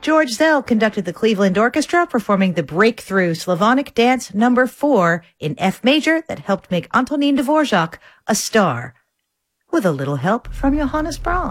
George Zell conducted the Cleveland Orchestra, performing the breakthrough Slavonic Dance No. 4 in F major that helped make Antonin Dvorak a star, with a little help from Johannes Brahms.